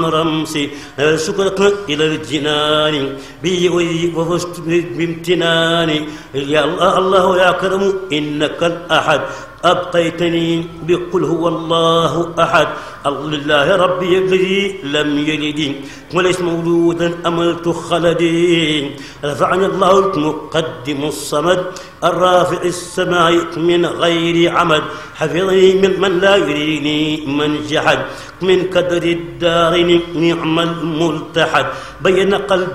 رمسي شكرك إلى الجنان بي وفزت بامتناني يا الله الله يا كرم إنك الأحد أبقيتني بقل هو الله أحد لله ربي الذي لم يلد وليس مولودا أملت خلدي رفعني الله المقدم الصمد الرافع السماء من غير عمد حفظني من لا يريني من جحد من كدر الدار نعم الملتحد بين قلبي